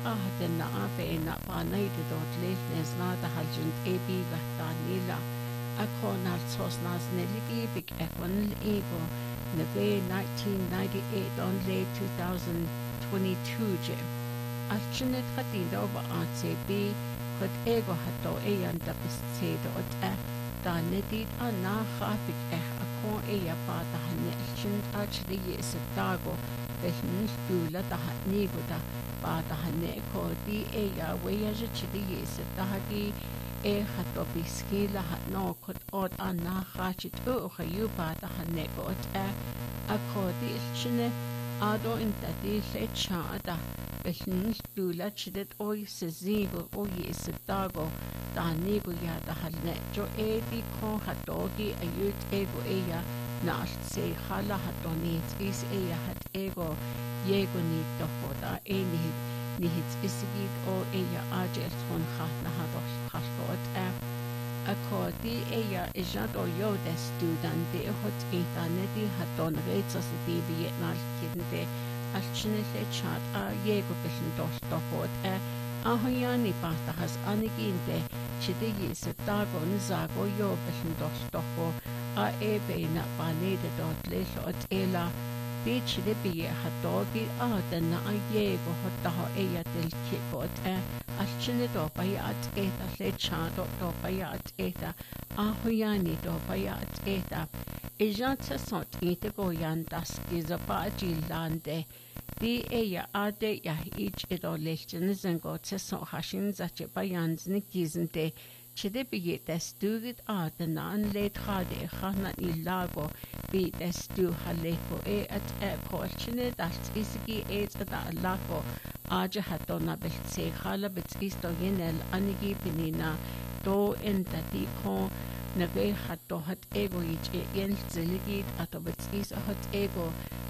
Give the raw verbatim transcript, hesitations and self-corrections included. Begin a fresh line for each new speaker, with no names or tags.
ahden afe na panaide dort lefnes na da haljent ebi gahtanila akon altos nas neligibik ekon ego neve nineteen ninety-eight on le two thousand twenty-two je alchinet khatido ba atsebi khot ego hato eyan da bissedo ot a da nedit ana khafik eh akon eya pa da hanne alchin achli yesdago behn dula da nigo da ba da hanne ko di eya weya je chidi yesdagi e hato biskila hat no khot ot ana khachit o khayu pa da hanne ko ot a akodi ilchine ado intati le chada behn dula chidet oy sezigo o yesdago da nigo ya da hanne jo e di ko hatogi ayut ego eya na se khala hatonit is eya hat ego yego ni to hoda eni ni hit isigit o eya ajet hon khatna hados khasot a akodi eya ejat o yo de student de hot etaneti haton reitsa se di vietnal kinde alchine le chat a yego besen dos to hot a ahoyani pasta has aniginte chide yese dagon zago yo besen dos to ho a ebe na panede dot le hot ela Beach de be hatogi adana a yego hotaho eya del kikot e alchine do bayat eta le chado do bayat eta ahoyani do bayat eta ejanta sont ite goyan das gizapa gilande di eya ade ya ich edo lechten zengo tso hashin zache bayans ni gizente chide be destugit adana an le trade khana ilago be destu haleko e at e kolchine das isgi et da lako aja hatona betse khala betisto yenel anigi pinina do entati ko nage hatto hat ego ich yen zeligit ato betis hat ego